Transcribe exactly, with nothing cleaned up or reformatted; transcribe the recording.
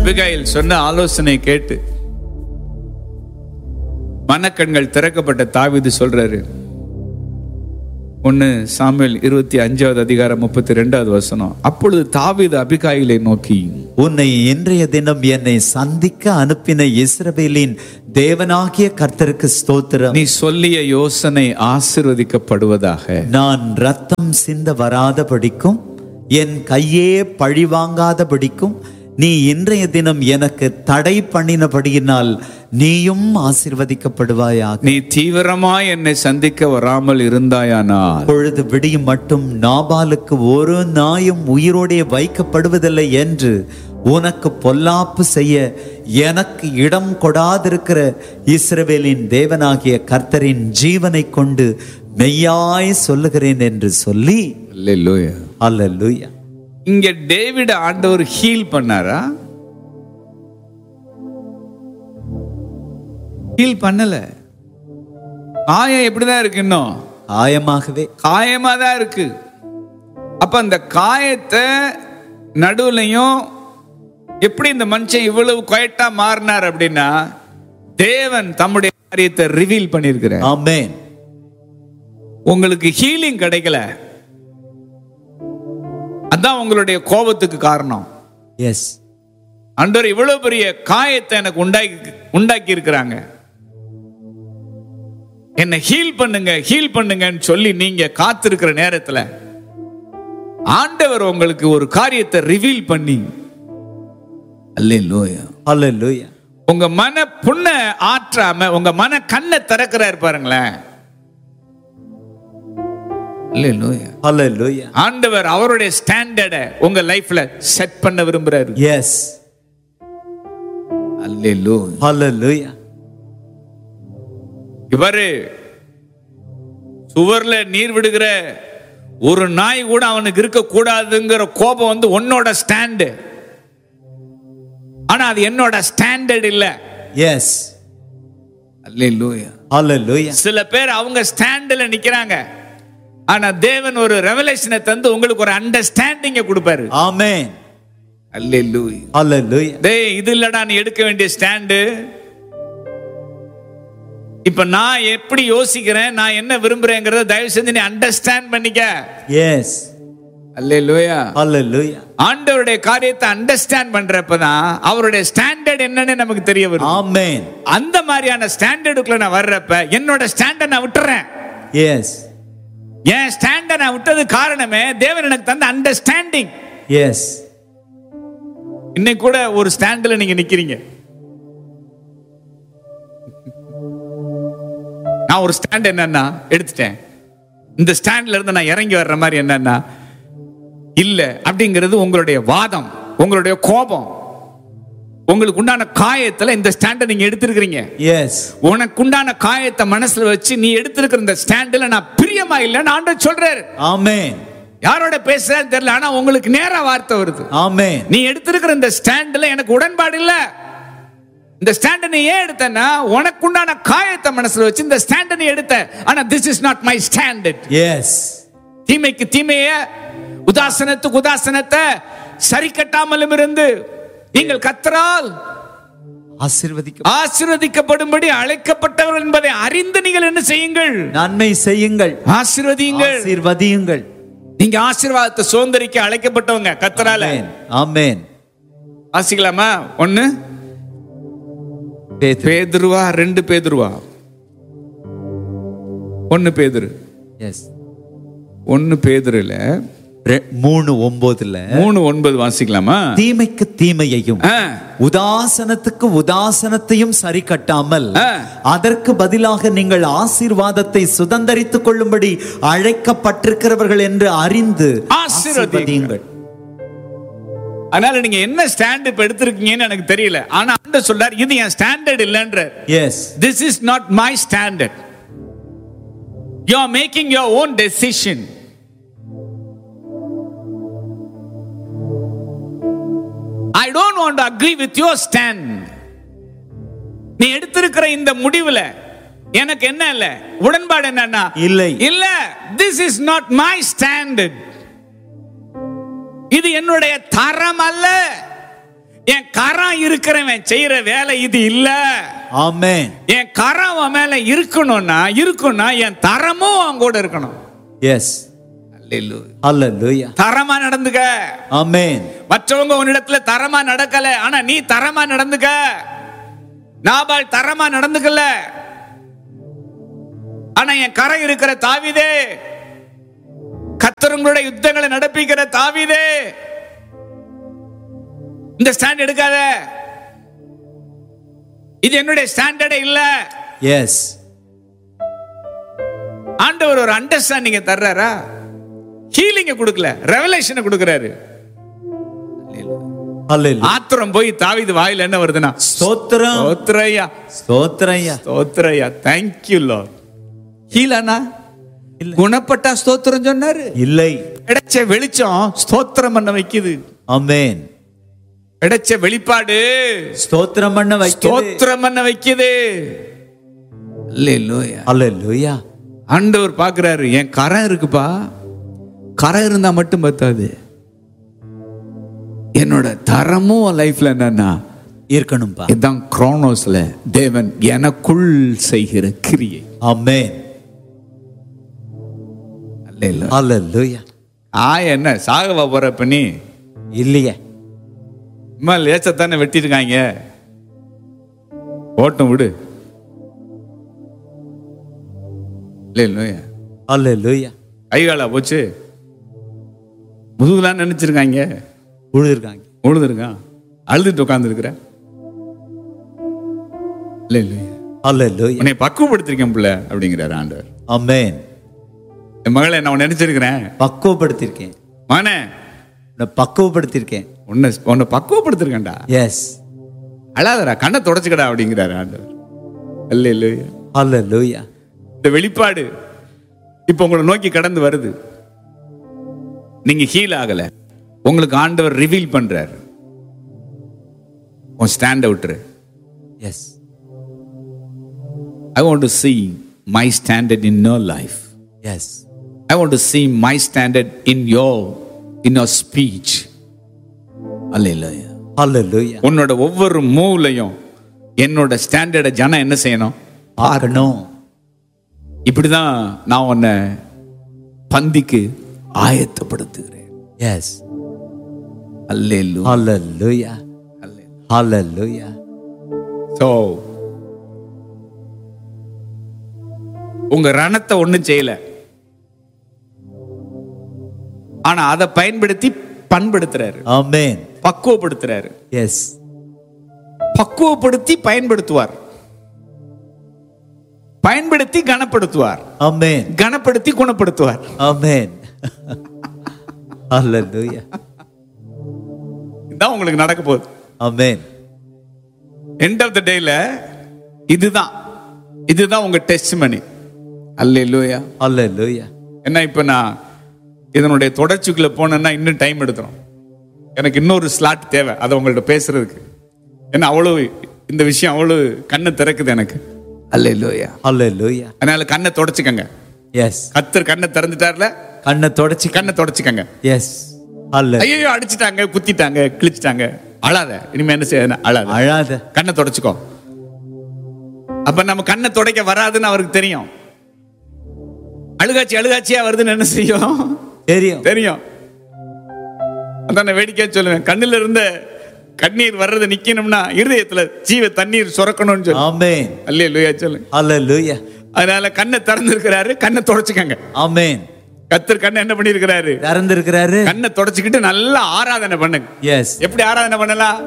Abigail சொன்ன ஆலோசனை கேட்டு மனக்கண்கள் திறக்கப்பட்ட தாவீது சொல்றாரு. ஒன்னு சாமுவேல் இருபத்தி அஞ்சாவது அதிகாரம் முப்பத்தி ரெண்டாவது வசனம். அப்பொழுது தாவீது அபிகாயிலை நோக்கி, உன்னை இன்றைய தினம் என்னை சந்திக்க அனுப்பின இஸ்ரவேலின் தேவனாகிய கர்த்தருக்கு ஸ்தோத்திரம். நீ சொல்லிய யோசனை ஆசீர்வதிக்கப்படுவதாக. நான் ரத்தம் சிந்த வராதபடிக்கும் என் கையே பழி வாங்காதபடிக்கும் நீ இன்றைய தினம் எனக்கு தடை பண்ணினபடியினால் நீயும் ஆசீர்வதிக்கப்படுவாயாக. நீ தீவிரமாய் என்னை சந்திக்க வராமல் இருந்தாயானால் பொழுது விடியும் மட்டும் நாபாலுக்கு ஒரு நாயும் உயிரோடே வைக்கப்படுவதில்லை என்று உனக்கு பொல்லாப்பு செய்ய எனக்கு இடம் கொடாதிருக்கிற இஸ்ரவேலின் தேவனாகிய கர்த்தரின் ஜீவனை கொண்டு மெய்யாய் சொல்லுகிறேன் என்று சொல்லி. அல்லேலூயா, அல்லேலூயா. இங்க டேவிட் ஆண்டவர் ஹீல் பண்ணாரா? ஹீல் பண்ணல. காயம் எப்படிதான் இருக்கு? இன்னும் காயமாகவே காயமா தான் இருக்கு. அப்ப அந்த காயத்தை நடுவுலையும் எப்படி இந்த மனுஷன் இவ்வளவு குவைட்டா மாறினார் அப்படின்னா, தேவன் தம்முடைய காரியத்தை ரிவீல் பண்ணியிருக்கிறார். ஆமென். உங்களுக்கு ஹீலிங் கிடைக்கல, அதான் உங்களுடைய கோபத்துக்கு காரணம். எஸ், ஆண்டவர் இவ்வளவு பெரிய காயத்தை எனக்கு உண்டாக்கி உண்டாக்கி இருக்கிறாங்க, என்ன ஹீல் பண்ணுங்க ஹீல் பண்ணுங்கன்னு சொல்லி நீங்க காத்திருக்கிற நேரத்துல ஆண்டவர் உங்களுக்கு ஒரு காரியத்தை ரிவீல் பண்ணி, அல்லேலூயா அல்லேலூயா, உங்க மன புண்ண ஆற்றாம உங்க மன கண்ணை திறக்கிறார் பாருங்களேன். அல்லேலூயா அல்லேலூயா. ஆண்டவர் அவருடைய ஸ்டாண்டர்டை உங்க லைஃப்ல செட் பண்ண விரும்புறாரு. எஸ், அல்லேலூயா அல்லேலூயா. இவரு சுவர்ல நீர் விடுகிற ஒரு நாய் கூட அவனுக்கு இருக்க கூடாதுங்கிற கோபம் வந்து உன்னோட ஸ்டாண்டு. ஆனா அது என்னோட ஸ்டாண்டர்ட் இல்ல. எஸ், அல்லேலூயா அல்லேலூயா. சில பேர் அவங்க ஸ்டாண்ட்ல நிக்கிறாங்க, ஆனா தேவன் ஒரு ரெவலேஷனை தந்து உங்களுக்கு ஒரு அண்டர்ஸ்டாண்டிங்க கொடுப்பாரு. ஆமென். அல்லேலூயா அல்லேலூயா. டேய், இது இல்லடா நீ எடுக்க வேண்டிய ஸ்டாண்டு. இப்ப நான் எப்படி யோசிக்கிறேன், நான் என்ன விரும்புறேங்கிறத தயவு செஞ்சு நீ அண்டர்ஸ்டாண்ட் பண்ணிக்க. எஸ், அல்லேலூயா அல்லேலூயா. ஆண்டவருடைய காரியத்தை அண்டர்ஸ்டாண்ட் பண்றப்பதான் அவருடைய ஸ்டாண்டர்ட் என்னன்னு நமக்கு தெரிய வரும். ஆமென். அந்த மாதிரியான ஸ்டாண்டர்டுக்குள்ள நான் வர்றப்ப என்னோட ஸ்டாண்டர்ட் நான் விட்டுறேன். எஸ், என் ஸ்டாண்டர்ட் நான் விட்டது காரணமே தேவன் எனக்கு தந்த அண்டர்ஸ்டாண்டிங். எஸ். இன்னைக்கு கூட ஒரு ஸ்டாண்ட்ல நீங்க நிக்கிறீங்க. நான் ஒரு ஸ்டாண்ட் என்னன்னா எடுத்துட்டேன், இந்த ஸ்டாண்ட்ல இருந்து நான் இறங்கி வர்ற மாதிரி என்னன்னா இல்ல அப்படிங்கிறது உங்களுடைய வாதம், உங்களுடைய கோபம், உங்களுக்கு உண்டான காயத்துல இந்த ஸ்டாண்டை நீங்க எடுத்திருக்கிறீங்க. எஸ். உனக்கு உண்டான காயத்தை மனசுல வச்சு நீ எடுத்திருக்கிற இந்த ஸ்டாண்ட்ல நான் பிரியமா இல்லைன்னு ஆண்டவர் சொல்றாரு. ஆமென். யாரோட பேசுறான்னு தெரியல, ஆனா உங்களுக்கு நேரா வார்த்தை வருது. ஆமென். நீ எடுத்திருக்கிற இந்த ஸ்டாண்ட்ல எனக்கு உடன்பாடு இல்ல. இந்த ஸ்டாண்ட் நீ ஏன் எடுத்தனா உனக்கு உண்டான காயத்தை மனசுல வச்சு இந்த ஸ்டாண்ட் நீ எடுத்த. ஆனா this is not my standard. S. தீமைக்கு தீமைய, உதாசனத்துக்கு உதாசனத்தை சரி கட்டாமலும் இருந்து நீங்கள் கர்த்தரால் ஆசீர்வதிக்க ஆசீர்வதிக்கப்படும்படி அழைக்கப்பட்டவர்கள் என்பதை அறிந்து நீங்கள் என்ன செய்யுங்கள்? நன்மை செய்யுங்கள், ஆசீர்வதியுங்கள். ஆசீர்வதியுங்கள். நீங்க ஆசீர்வாதத்தை சுதந்திரிக்க அழைக்கப்பட்டவங்க கர்த்தரால. ஆமென். வாசிக்கலாமா? ஒன்னு பேதுருவா, ரெண்டு பேதுருவா, ஒன்னு பேதுரு. எஸ். ஒன்னு பேதுருல மூணு ஒன்பதுல மூணு ஒன்பது வாசிக்கலாமா? தீமைக்கு தீமையையும் உதாசனத்துக்கு உதாசனத்தையும் சரி கட்டாமல் அதற்கு பதிலாக நீங்கள் ஆசீர்வாதத்தை சுதந்தரித்துக் கொள்ளும்படி அழைக்கப்பட்டிருக்கிறவர்கள் என்று அறிந்து ஆசீர்வதியுங்கள். அதனால நீங்க என்ன ஸ்டாண்ட் இப்ப எடுத்திருக்கீங்கன்னு எனக்கு தெரியல, ஆனா ஆண்டவர் சொல்றார் இது என் standard இல்லன்ற. S. This is not my standard. You are making your own decision. I don't want to agree with your stand. நீ எடுத்திருக்கிற இந்த முடிவுல எனக்கு என்ன இல்ல உடன்பாடு என்னன்னா இல்லை இல்ல. This is not my standard. இது என்னுடைய தரம் அல்ல, என் கரம் இருக்கிறவன் செய்யற வேலை இது இல்ல. ஆமென். என் கரம் அவன் மேல இருக்கணும்னா இருக்கும்னா என் தரமும் அவன் கூட இருக்கணும். எஸ். அல்லேலூயா. ஹalleluya. தரமா நடந்துக்க. ஆமென். மற்றவங்க உன்னிடத்துல தரமா நடக்கல, ஆனா நீ தரமா நடந்துக்க. நாபால் தரமா நடந்துக்கல, ஆனா என் கரை இருக்கிற தாவீதே, கர்த்தருடைய யுத்தங்களை நடப்பிக்கிற தாவீதே, இந்த ஸ்டாண்ட் எடுக்காத, இது என்னுடைய ஸ்டாண்டர்டே இல்ல. எஸ். ஆண்டவர் ஒரு அண்டர்ஸ்டாண்டிங்க தர்றாரா? ஹீலிங்க கொடுக்கல, ரெவலேஷனை கொடுக்கிறாரு. ஹalleluya. ஆத்திரம் போய் தாவீது வாயில என்ன வருதுன்னா ஸ்தோத்திரம். ஸ்தோத்திரையா, ஸ்தோத்திரையா, ஸ்தோத்திரையா, thank you Lord. ஹீலானா குணப்பட்டா ஸ்தோத்திரம் சொன்னாரு? இல்லை. கிடைச்ச வெளிச்சம் ஸ்தோத்திரம் பண்ண வைக்குது. ஆமென். கிடைச்ச வெளிப்பாடு ஸ்தோத்திரம் பண்ண வைக்குது. ஸ்தோத்திரம் பண்ண வைக்குது. அல்லேலூயா. ஹalleluya. ஆண்டவர் பார்க்கிறாரு, என் கரம் இருக்குப்பா, கரம் இருந்தா மட்டும் பத்தாது, என்னோட தரமும் லைஃப்ல என்னன்னா இருக்கணும்பா. இதுதான் குரோனோஸ்ல தேவன் எனக்குள் செய்கிற கிரியை. ஆமென். அல்லேலூயா. ஹalleluya. ஆ என்ன சாகவா போற பண்ணி இல்லையே, இம்மா லேசத்தானே வெட்டிருக்காங்க, ஓட்டம் விடு. அல்லேலூயா. ஹalleluya. கைகாலா போச்சு, முதுகுலாம் நினைச்சிருக்காங்க, உழுதுருக்காங்க, உழுதுருக்கான், அழுதுட்டு உட்கார்ந்து இருக்கிற. ஹalleluya. உன்னை பக்குவப்படுத்திருக்கேன் பிள்ளை அப்படிங்கிறாரு ஆண்டவர். ஆமென். என் மகளை நான் நினைச்சிருக்கிறேன், பக்குவப்படுத்திருக்கேன். மகனே உன்னை பக்குவப்படுத்திருக்கேன். உன்னை உன்னை பக்குவப்படுத்திருக்கேன்டா. எஸ். அழாதடா, கண்ணை தொடச்சுக்கடா அப்படிங்கிறாரு ஆண்டவர். அல்லேலூயா. ஹalleluya. இந்த வெளிப்பாடு இப்ப உங்களை நோக்கி கடந்து வருது. நீங்க ஹீல் ஆகல, உங்களுக்கு ஆண்டவர் ரிவீல் பண்றாரு. உன் stand outer. S. I want to see my standard in your life. S. I want to see my standard in your in your speech. Hallelujah. ஹalleluya. உன்னோட ஒவ்வொரு மூவ்லையும் என்னோட ஸ்டாண்டர்டை ஜனம் என்ன செய்யணும்? பார்க்கணும். இப்படிதான் நான் உன்னை பந்திக்கு ஆயத்தப்படுத்துகிறேன். எஸ். அல்லேலூயா. ஹalleluya. ஹalleluya. So உங்க ரணத்தை ஒண்ணும் செய்யல, ஆனா அதை பயன்படுத்தி பண்படுத்துறாரு. ஆமென். பக்குவப்படுத்துறாரு. எஸ். பக்குவப்படுத்தி பயன்படுத்துவார், பயன்படுத்தி கனப்படுத்துவார், ஆமென். கனப்படுத்தி குணப்படுத்துவார். ஆமென். ஹalleluya. இதுதான் உங்களுக்கு நடக்க போகுது. ஆமென். எண்ட் ஆஃப் த டேல இதுதான் இதுதான் உங்க டெஸ்டிமனி. அல்லேலூயா. ஹalleluya. என்ன இப்ப நான் இதனுடைய தொடர்ச்சிக்குள்ள போனேன்னா இன்னும் டைம் எடுத்துரும். எனக்கு இன்னொரு ஸ்லாட் தேவை அதை உங்கள்ட்ட பேசுறதுக்கு. ஏன்னா அவ்வளவு இந்த விஷயம் அவ்வளவு கண்ணை திறக்குது எனக்கு. அல்லேலூயா. ஹalleluya. அதனால கண்ணை தொடச்சுக்கங்க. எஸ். கர்த்தர் கண்ணை திறந்துட்டார்ல, கண்ணை தொடச்சி கண்ணை தொடச்சுக்கங்க. எஸ். ஹalleluya. ஐயோ அடிச்சிட்டாங்க, குத்திட்டாங்க, கிழிச்சிட்டாங்க, அழாத. இனிமே என்ன செய்ய? அழாத. அழாத. கண்ணை தொடச்சுக்கோ. அப்ப நம்ம கண்ணை துடைக்க வராதுன்னு அவருக்கு தெரியும். அழுகாச்சி அழுகாச்சியா வருதுன்னு என்ன செய்யும்? தெரியும். தெரியும். அதான் நான் வேடிக்கையா சொல்லுவேன், கண்ணுல இருந்த கண்ணீர் வர்றது நிக்கணும்னா இருதயத்துல ஜீவ தண்ணீர் சுரக்கணும்னு சொல்லு. ஆமென். அல்லேலூயா சொல்லுங்க. ஹalleluya. அதனால கண்ணை திறந்திருக்கிறாரு, கண்ணை தொடச்சுக்கங்க. ஆமென். கர்த்தர் கண்ணை என்ன பண்ணிருக்கிறாரு? திறந்திருக்கிறாரு. கண்ணை தொடச்சுக்கிட்டு நல்லா ஆராதனை பண்ணுங்க. எஸ். எப்படி ஆராதனை பண்ணலாம்?